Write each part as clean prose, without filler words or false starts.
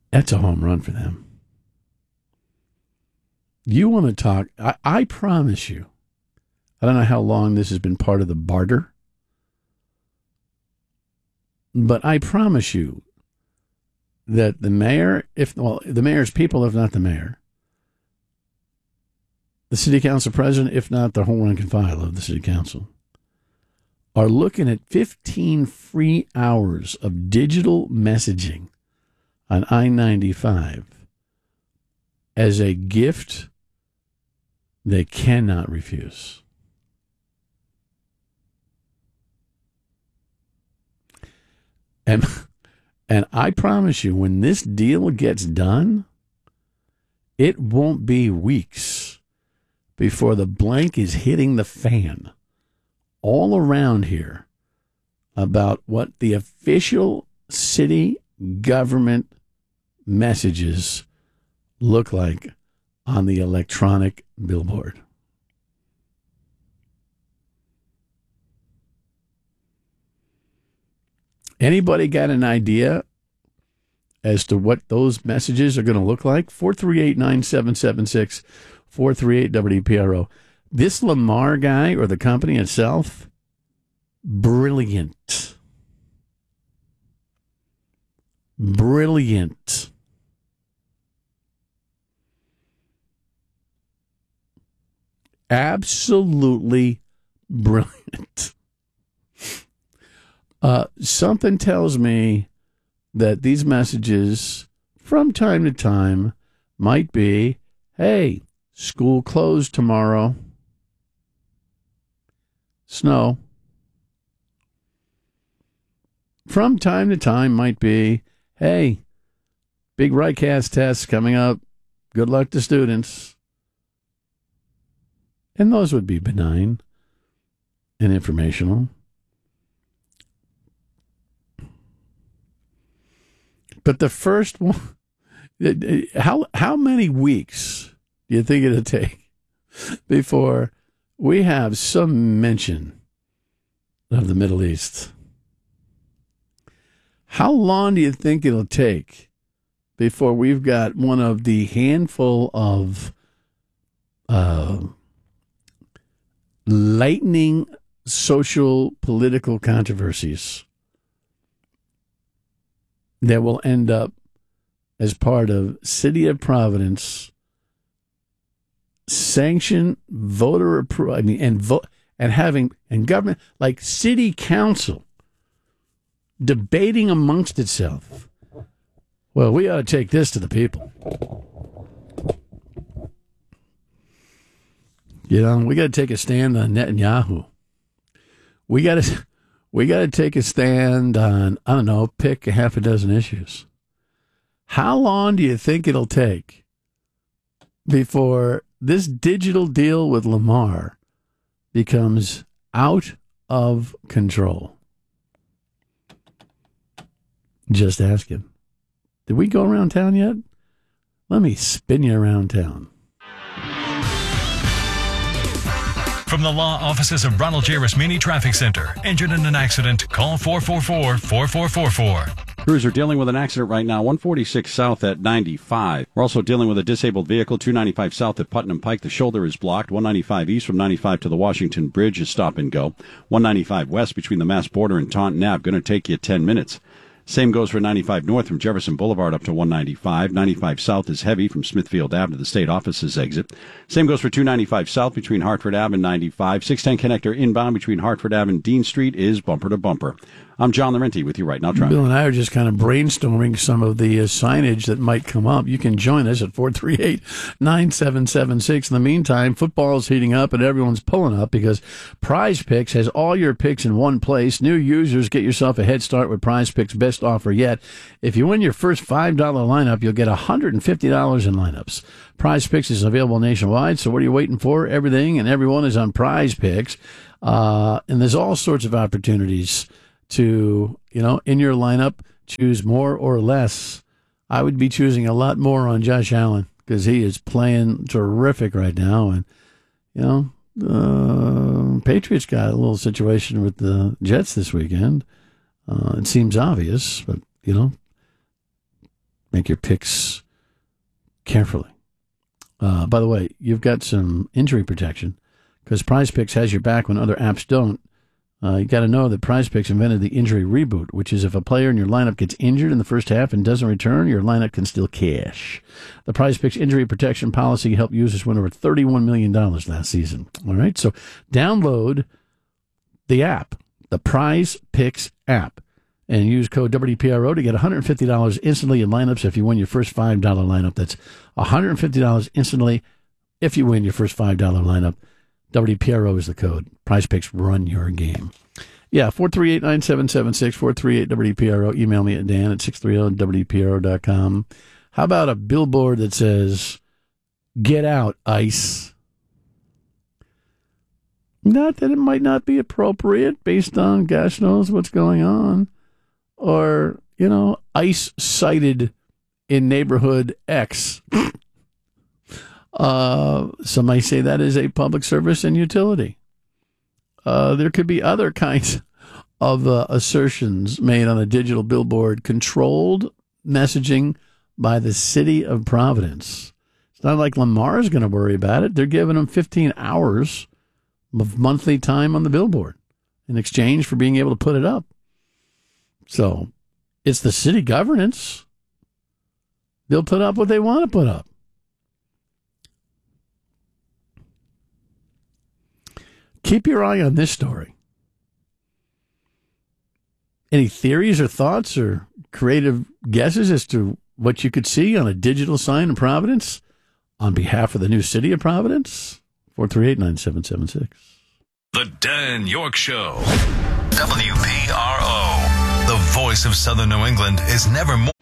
That's a home run for them. You want to talk, I promise you, I don't know how long this has been part of the barter, but I promise you that the mayor, the mayor's people, if not the mayor, the city council president, if not the whole rank and file of the city council, are looking at 15 free hours of digital messaging on I-95 as a gift they cannot refuse. And I promise you, when this deal gets done, it won't be weeks before the blank is hitting the fan all around here about what the official city government messages look like on the electronic billboard. Anybody got an idea as to what those messages are going to look like? 438-9776, 438-WPRO. This Lamar guy or the company itself, brilliant. Brilliant. Absolutely brilliant. Something tells me that these messages from time to time might be, hey, school closed tomorrow. Snow. From time to time might be, hey, big RICAS test coming up. Good luck to students. And those would be benign and informational. But the first one, how many weeks do you think it'll take before we have some mention of the Middle East? How long do you think it'll take before we've got one of the handful of lightning social political controversies that will end up as part of City of Providence sanctioned voter approval, and government, like city council debating amongst itself. Well, we ought to take this to the people. You know, we got to take a stand on Netanyahu. We got to take a stand on, I don't know, pick a half a dozen issues. How long do you think it'll take before this digital deal with Lamar becomes out of control? Just asking. Did we go around town yet? Let me spin you around town. From the law offices of Ronald J. Rasmini Traffic Center. Injured in an accident? Call 444-4444. Crews are dealing with an accident right now, 146 south at 95. We're also dealing with a disabled vehicle, 295 south at Putnam Pike. The shoulder is blocked. 195 east from 95 to the Washington Bridge is stop and go. 195 west between the Mass border and Taunton Ave. Going to take you 10 minutes. Same goes for 95 north from Jefferson Boulevard up to 195. 95 south is heavy from Smithfield Ave to the state offices exit. Same goes for 295 south between Hartford Ave and 95. 610 connector inbound between Hartford Ave and Dean Street is bumper to bumper. I'm John Laurenti with you right now. Bill and I are just kind of brainstorming some of the signage that might come up. You can join us at 438-9776. In the meantime, football is heating up and everyone's pulling up because Prize Picks has all your picks in one place. New users, get yourself a head start with Prize Picks' best offer yet. If you win your first $5 lineup, you'll get $150 in lineups. Prize Picks is available nationwide, so what are you waiting for? Everything and everyone is on Prize Picks. And there's all sorts of opportunities to, in your lineup, choose more or less. I would be choosing a lot more on Josh Allen because he is playing terrific right now. And, Patriots got a little situation with the Jets this weekend. It seems obvious, but, Make your picks carefully. By the way, you've got some injury protection because Prize Picks has your back when other apps don't. You got to know that Prize Picks invented the injury reboot, which is if a player in your lineup gets injured in the first half and doesn't return, your lineup can still cash. The Prize Picks injury protection policy helped users win over $31 million last season. All right, so download the app, the Prize Picks app, and use code WPRO to get $150 instantly in lineups if you win your first $5 lineup. That's $150 instantly if you win your first $5 lineup. WPRO is the code. Prize Picks, run your game. Yeah, 438-9776, 438-WPRO. Email me at Dan at 630-WPRO.com. How about a billboard that says, "Get out, ICE"? Not that it might not be appropriate based on gosh knows what's going on. Or, ICE cited in neighborhood X. Some might say that is a public service and utility. There could be other kinds of assertions made on a digital billboard, controlled messaging by the city of Providence. It's not like Lamar's going to worry about it. They're giving them 15 hours of monthly time on the billboard in exchange for being able to put it up. So it's the city governance. They'll put up what they want to put up. Keep your eye on this story. Any theories or thoughts or creative guesses as to what you could see on a digital sign in Providence on behalf of the new city of Providence? 438-9776. The Dan York Show. WPRO. The voice of Southern New England is never more.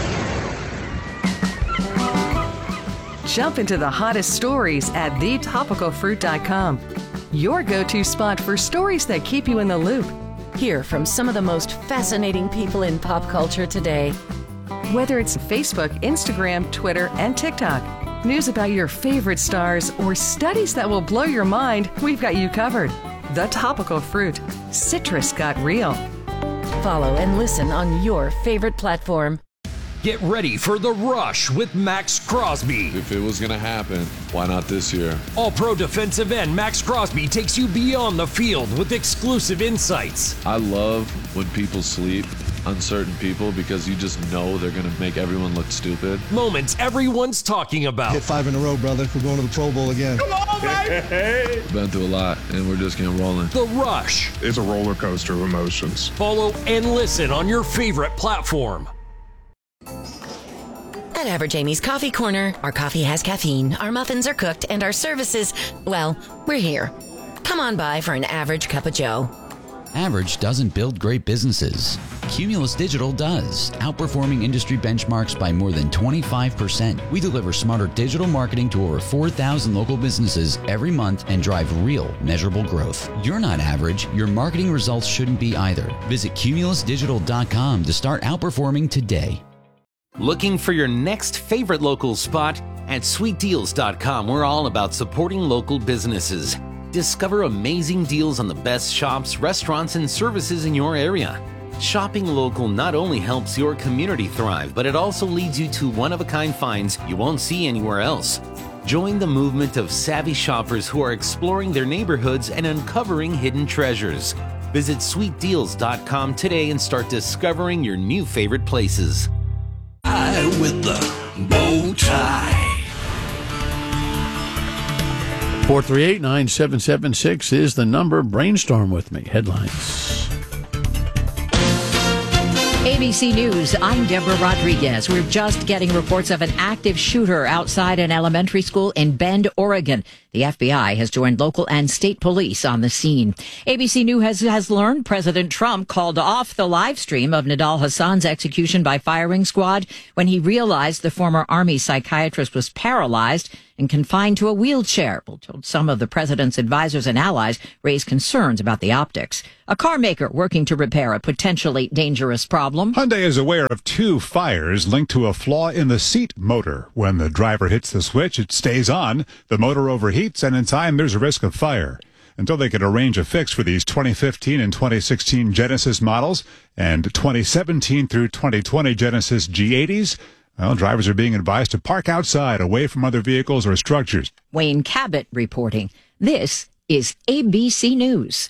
Jump into the hottest stories at thetopicalfruit.com. Your go-to spot for stories that keep you in the loop. Hear from some of the most fascinating people in pop culture today. Whether it's Facebook, Instagram, Twitter, and TikTok, news about your favorite stars, or studies that will blow your mind, we've got you covered. The Topical Fruit. Citrus got real. Follow and listen on your favorite platform. Get ready for The Rush with Max Crosby. If it was going to happen, why not this year? All-pro defensive end Max Crosby takes you beyond the field with exclusive insights. I love when people sleep, uncertain people, because you just know they're going to make everyone look stupid. Moments everyone's talking about. Hit 5 in a row, brother. We're going to the Pro Bowl again. Come on, baby! Been through a lot, and we're just getting rolling. The Rush. It's a roller coaster of emotions. Follow and listen on your favorite platform. At Average Amy's Coffee Corner, our coffee has caffeine, our muffins are cooked, and our services, well, we're here. Come on by for an average cup of joe. Average doesn't build great businesses. Cumulus Digital does, outperforming industry benchmarks by more than 25%. We deliver smarter digital marketing to over 4,000 local businesses every month and drive real, measurable growth. You're not average. Your marketing results shouldn't be either. Visit cumulusdigital.com to start outperforming today. Looking for your next favorite local spot? At sweetdeals.com, we're all about supporting local businesses. Discover amazing deals on the best shops, restaurants, and services in your area. Shopping local not only helps your community thrive, but it also leads you to one-of-a-kind finds you won't see anywhere else. Join the movement of savvy shoppers who are exploring their neighborhoods and uncovering hidden treasures. Visit sweetdeals.com today and start discovering your new favorite places. With the bow tie. 438-9776 is the number. Brainstorm with me. Headlines. ABC News, I'm Deborah Rodriguez. We're just getting reports of an active shooter outside an elementary school in Bend, Oregon. The FBI has joined local and state police on the scene. ABC News has learned President Trump called off the live stream of Nidal Hassan's execution by firing squad when he realized the former Army psychiatrist was paralyzed and confined to a wheelchair. Well, some of the president's advisors and allies raised concerns about the optics. A car maker working to repair a potentially dangerous problem. Hyundai is aware of 2 fires linked to a flaw in the seat motor. When the driver hits the switch, it stays on. The motor overheats, and in time, there's a risk of fire. Until they could arrange a fix for these 2015 and 2016 Genesis models and 2017 through 2020 Genesis G80s, Well, drivers are being advised to park outside, away from other vehicles or structures. Wayne Cabot reporting. This is ABC News.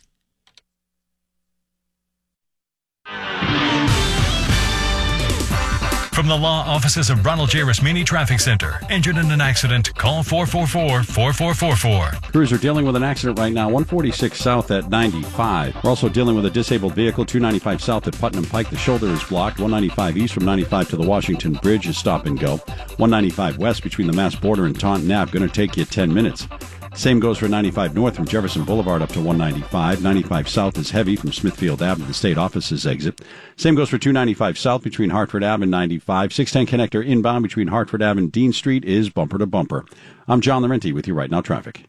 From the law offices of Ronald J. Rasmini Traffic Center. Injured in an accident? Call 444-4444. Crews are dealing with an accident right now, 146 south at 95. We're also dealing with a disabled vehicle, 295 south at Putnam Pike. The shoulder is blocked. 195 east from 95 to the Washington Bridge is stop and go. 195 west between the Mass Border and Taunton Ave, going to take you 10 minutes. Same goes for 95 north from Jefferson Boulevard up to 195. 95 south is heavy from Smithfield Ave to the state offices exit. Same goes for 295 south between Hartford Ave and 95. 610 connector inbound between Hartford Ave and Dean Street is bumper to bumper. I'm John Laurenti with you right now, traffic.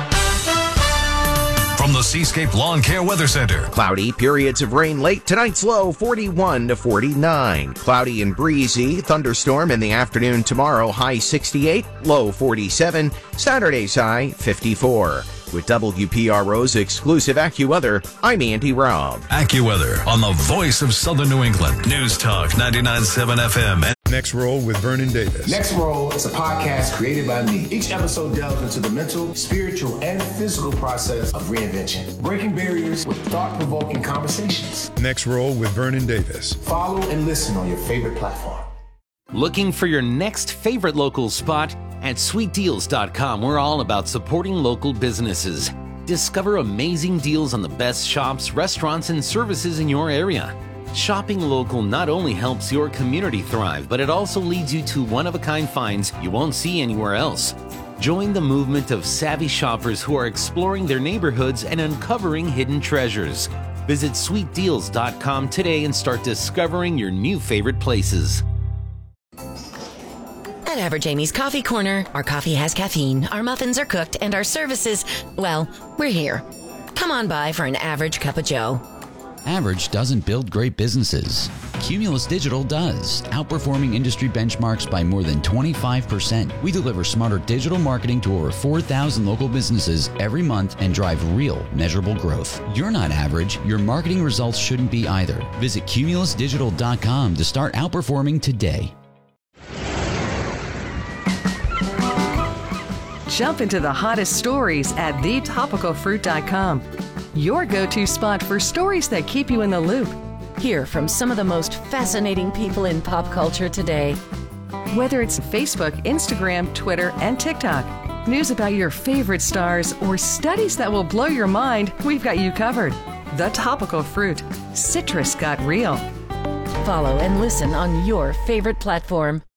From the Seascape Lawn Care Weather Center. Cloudy, periods of rain late. Tonight's low 41 to 49. Cloudy and breezy. Thunderstorm in the afternoon tomorrow. High 68, low 47. Saturday's high 54. With WPRO's exclusive AccuWeather, I'm Andy Robb. AccuWeather on the voice of Southern New England. News Talk 99.7 FM. Next Roll with Vernon Davis. Next Roll is a podcast created by me. Each episode delves into the mental, spiritual, and physical process of reinvention, breaking barriers with thought-provoking conversations. Next Roll with Vernon Davis. Follow and listen on your favorite platform. Looking for your next favorite local spot? At sweetdeals.com, we're all about supporting local businesses. Discover amazing deals on the best shops, restaurants, and services in your area. Shopping local not only helps your community thrive, but it also leads you to one-of-a-kind finds you won't see anywhere else. Join the movement of savvy shoppers who are exploring their neighborhoods and uncovering hidden treasures. Visit sweetdeals.com today and start discovering your new favorite places. At Average Amy's Coffee Corner, our coffee has caffeine, our muffins are cooked, and our services, well, we're here. Come on by for an average cup of joe. Average doesn't build great businesses. Cumulus Digital does, outperforming industry benchmarks by more than 25%. We deliver smarter digital marketing to over 4,000 local businesses every month and drive real, measurable growth. You're not average. Your marketing results shouldn't be either. Visit cumulusdigital.com to start outperforming today. Jump into the hottest stories at thetopicalfruit.com. Your go-to spot for stories that keep you in the loop. Hear from some of the most fascinating people in pop culture today. Whether it's Facebook, Instagram, Twitter, and TikTok, news about your favorite stars, or studies that will blow your mind, we've got you covered. The Topical Fruit. Citrus got real. Follow and listen on your favorite platform.